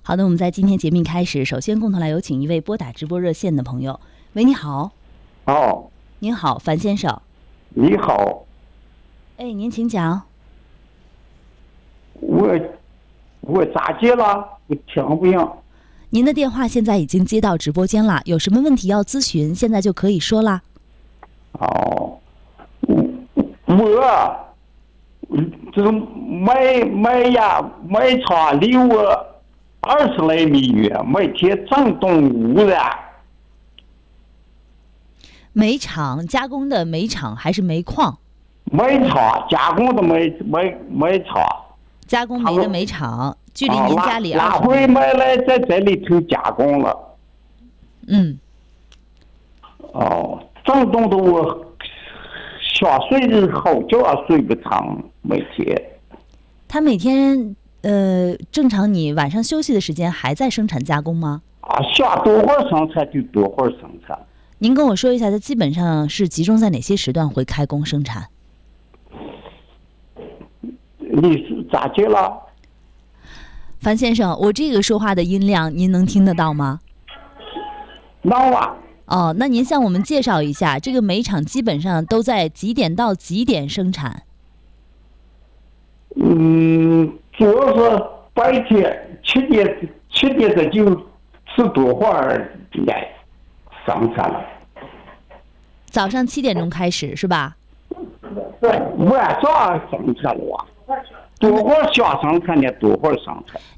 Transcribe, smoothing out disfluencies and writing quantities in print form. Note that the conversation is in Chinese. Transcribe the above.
好的，我们在今天节目开始，首先共同来有请一位拨打直播热线的朋友。喂，你好。 哦， 您好，樊先生。 你好。 哎，您请讲。 我咋接了？我听不见。 您的电话现在已经接到直播间了，有什么问题要咨询，现在就可以说啦。 哦，我这个卖场离我20来米远，每天震动污染。 煤厂加工的煤厂还是煤矿？ 煤厂加工的煤厂。 加工煤的煤厂，距离您家里拉回煤来，在这里头加工了。哦，震动的我想睡的好觉也睡不长，每天。 他每天正常你晚上休息的时间还在生产加工吗？ 想多会儿生产就多会儿生产。 您跟我说一下，它基本上是集中在哪些时段会开工生产？ 你是咋接了？ 樊先生，我这个说话的音量您能听得到吗？ 能啊。 哦，那您向我们介绍一下，这个煤厂基本上都在几点到几点生产？ 主要是白天7点这就吃多会儿来生产了。 早上7点钟开始是吧？ 对，晚上生产了啊。多会儿想生产的多会儿生产。